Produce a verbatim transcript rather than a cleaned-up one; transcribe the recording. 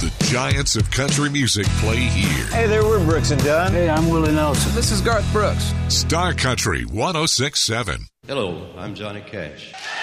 The giants of country music play here. Hey there, we're Brooks and Dunn. Hey, I'm Willie Nelson. This is Garth Brooks. Star Country one oh six point seven. Hello, I'm Johnny Cash.